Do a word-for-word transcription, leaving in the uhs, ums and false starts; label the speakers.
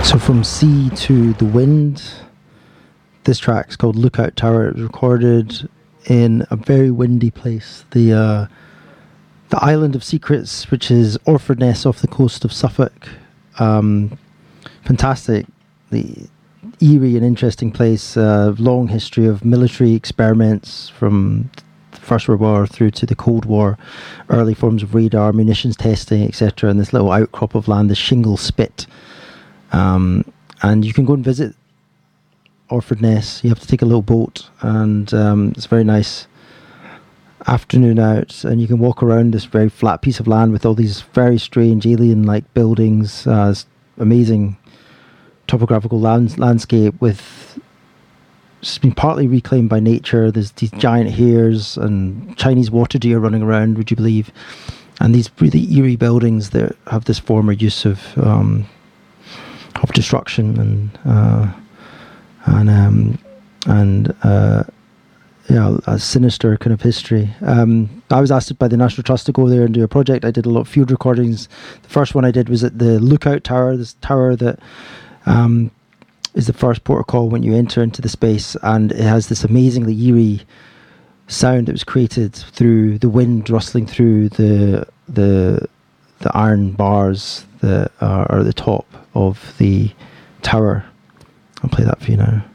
Speaker 1: So from sea to the wind, this track's called Lookout Tower. It was recorded in a very windy place, the uh, the Island of Secrets, which is Orford Ness off the coast of Suffolk. Um, fantastic, the eerie and interesting place. Uh, long history of military experiments from the First World War through to the Cold War, early forms of radar, munitions testing, et cetera. And this little outcrop of land, the Shingle Spit. Um, and you can go and visit Orford Ness. You have to take a little boat, and um, it's a very nice afternoon out, and you can walk around this very flat piece of land with all these very strange alien-like buildings. Uh, it's amazing topographical land- landscape with it's been partly reclaimed by nature. There's these giant hares and Chinese water deer running around, would you believe? And these really eerie buildings that have this former use of um, of destruction and uh, and um, and uh, yeah, a sinister kind of history. Um, I was asked by the National Trust to go there and do a project. I did a lot of field recordings. The first one I did was at the Lookout Tower, this tower that um, is the first port of call when you enter into the space, and it has this amazingly eerie sound that was created through the wind rustling through the the the iron bars that are, are at the top of the tower. I'll play that for you now.